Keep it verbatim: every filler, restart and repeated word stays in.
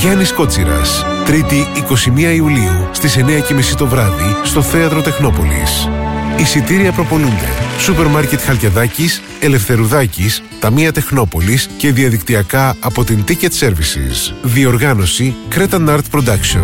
Γιάννης Κότσιρας. Τρίτη εικοστή πρώτη Ιουλίου στις εννιά και μισή το βράδυ στο Θέατρο Τεχνόπολης. Εισιτήρια προπολούνται. Σούπερ Μάρκετ Χαλκιαδάκης, Ελευθερουδάκης, Ταμεία Τεχνόπολης και διαδικτυακά από την Ticket Services. Διοργάνωση Cretan Art Production.